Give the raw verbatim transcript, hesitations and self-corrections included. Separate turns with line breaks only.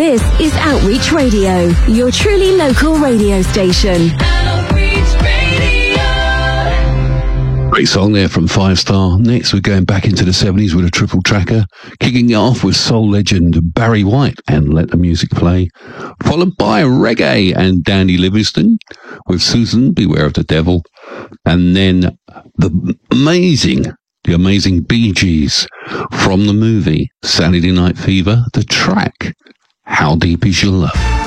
This is Outreach Radio, your truly local radio station. Outreach Radio.
Great song there from Five Star. Next, we're going back into the seventies with a triple tracker, kicking it off with soul legend Barry White and Let the Music Play, followed by reggae and Danny Livingstone with Susan, Beware of the Devil, and then the amazing, the amazing Bee Gees from the movie Saturday Night Fever, the track How Deep Is Your Love?